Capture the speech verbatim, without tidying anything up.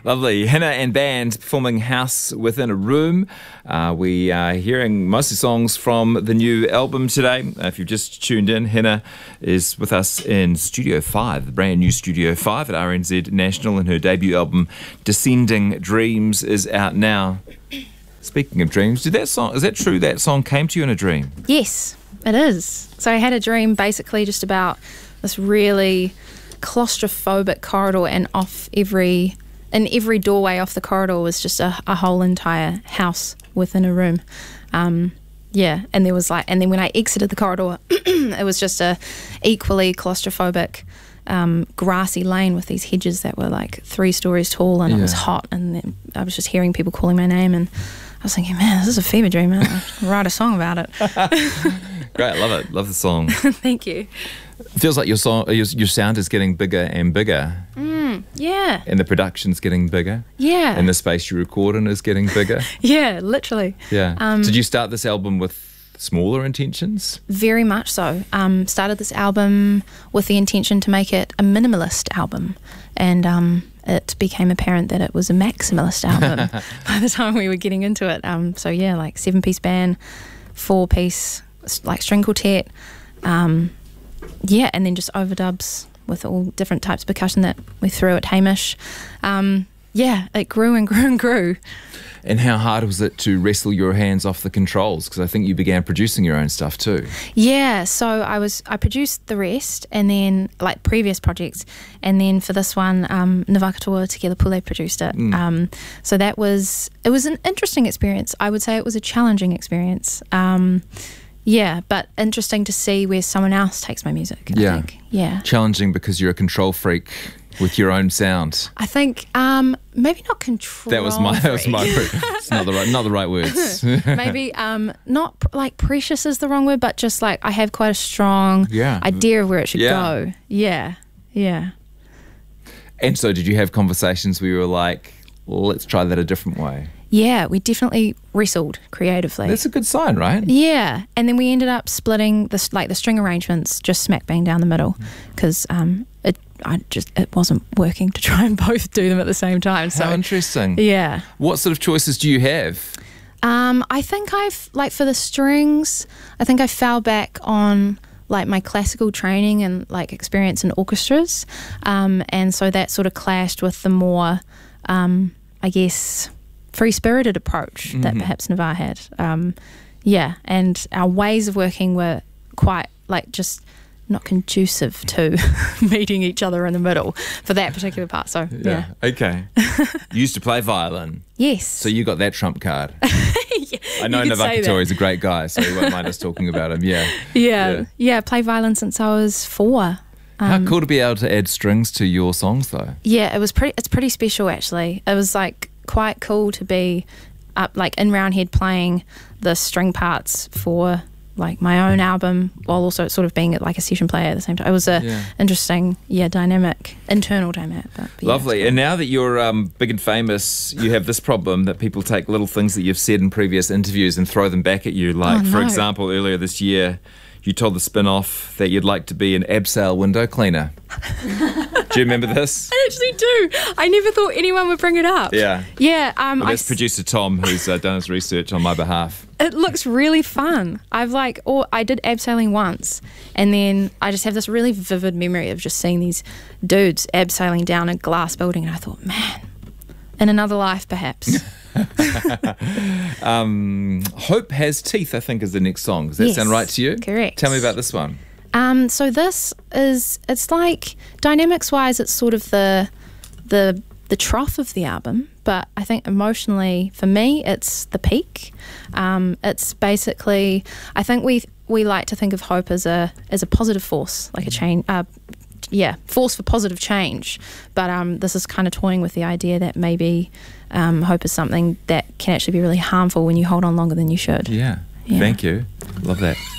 Lovely. Hina and band performing House Within a Room. Uh, we are hearing mostly songs from the new album today. Uh, if you've just tuned in, Hina is with us in Studio five, the brand new Studio five at R N Z National, and her debut album, Descending Dreams, is out now. Speaking of dreams, did that song, is that true that song came to you in a dream? Yes, it is. So I had a dream basically just about this really claustrophobic corridor, and off every in every doorway off the corridor was just a, a whole entire house within a room. Um, yeah, and there was like, and then when I exited the corridor, it was just a equally claustrophobic um, grassy lane with these hedges that were like three stories tall, and yeah. It was hot, and then I was just hearing people calling my name, and I was thinking, man, this is a fever dream. I'll write a song about it. Great, I love it. Love the song. Thank you. It feels like your song, your, your sound is getting bigger and bigger. Mm, yeah. And the production's getting bigger. Yeah. And the space you record in is getting bigger. Yeah, literally. Yeah. Um, Did you start this album with smaller intentions? Very much so. Um, started this album with the intention to make it a minimalist album, and um, it became apparent that it was a maximalist album by the time we were getting into it. Um, so yeah, like seven-piece band, four-piece like string quartet. Um, Yeah, and then just overdubs with all different types of percussion that we threw at Hamish. Um, yeah, it grew and grew and grew. And how hard was it to wrestle your hands off the controls? Because I think you began producing your own stuff too. Yeah, so I was I produced the rest, and then like previous projects, and then for this one, um, Navakatoa Te Kelepule produced it. Mm. Um, so that was it was an interesting experience. I would say it was a challenging experience. Um, Yeah, but interesting to see where someone else takes my music, I yeah. think. Yeah. Challenging because you're a control freak with your own sound. I think um, maybe not control That was my, freak. that was my it's not the right, not the right words. Maybe um, not pr- like precious is the wrong word, but just like I have quite a strong yeah. idea of where it should yeah. go. Yeah, yeah. And so did you have conversations where you were like, well, let's try that a different way? Yeah, we definitely wrestled creatively. That's a good sign, right? Yeah, and then we ended up splitting the like the string arrangements just smack bang down the middle, because um, it I just it wasn't working to try and both do them at the same time. So how interesting. Yeah. What sort of choices do you have? Um, I think I've like for the strings, I think I fell back on like my classical training and like experience in orchestras, um, and so that sort of clashed with the more, um, I guess, free-spirited approach mm-hmm. that perhaps Navar had. Um, yeah, and our ways of working were quite like just not conducive to meeting each other in the middle for that particular part. So yeah, yeah. Okay. You used to play violin. Yes. So you got that trump card. Yeah, I know Navakatoa is a great guy, so you won't mind us talking about him. Yeah. Yeah, yeah. Yeah, play violin since I was four. Um, How cool to be able to add strings to your songs, though. Yeah, it was pretty. It's pretty special, actually. It was like quite cool to be up like in Roundhead playing the string parts for like my own album, while also sort of being like a session player at the same time. It was a yeah. interesting, yeah, dynamic, internal dynamic. But, but Lovely. yeah, and now that you're um, big and famous, you have this problem that people take little things that you've said in previous interviews and throw them back at you. Like, oh, for no. example, earlier this year, you told the Spin-Off that you'd like to be an abseil window cleaner. Do you remember this? I actually do. I never thought anyone would bring it up. Yeah. Yeah. Um, well, that's I, producer Tom, who's uh, done his research on my behalf. It looks really fun. I've like, or I did abseiling once, and then I just have this really vivid memory of just seeing these dudes abseiling down a glass building, and I thought, man, in another life, perhaps. um, Hope Has Teeth, I think, is the next song. Does that yes, sound right to you? Correct. Tell me about this one. Um, so this is, it's like, dynamics-wise, it's sort of the, the, the trough of the album, but I think emotionally, for me, it's the peak. Um, it's basically, I think we we like to think of hope as a as a positive force, like a change, uh, yeah, force for positive change. But um, this is kind of toying with the idea that maybe um, hope is something that can actually be really harmful when you hold on longer than you should. Yeah, yeah. Thank you. Love that.